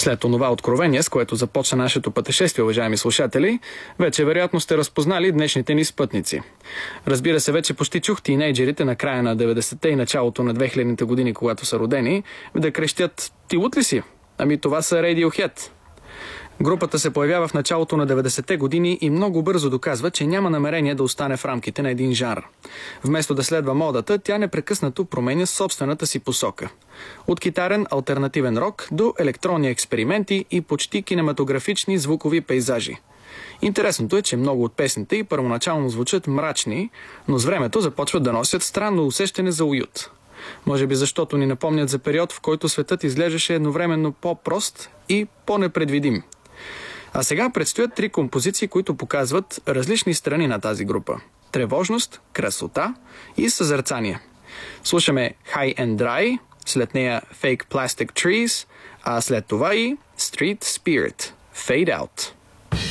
След онова откровение, с което започна нашето пътешествие, уважаеми слушатели, вече вероятно сте разпознали днешните ни спътници. Разбира се, вече почти чух тийнейджерите на края на 90-те и началото на 2000-те години, когато са родени, да крещят: "Ти лут ли си?" Ами това са Radiohead. Групата се появява в началото на 90-те години и много бързо доказва, че няма намерение да остане в рамките на един жанр. Вместо да следва модата, тя непрекъснато променя собствената си посока. От китарен алтернативен рок до електронни експерименти и почти кинематографични звукови пейзажи. Интересното е, че много от песните и първоначално звучат мрачни, но с времето започват да носят странно усещане за уют. Може би защото ни напомнят за период, в който светът изглеждаше едновременно по-прост и по-непредвидим. А сега предстоят 3 композиции, които показват различни страни на тази група: тревожност, красота и съзерцание. Слушаме High and Dry, след нея Fake Plastic Trees, а след това и Street Spirit, Fade Out.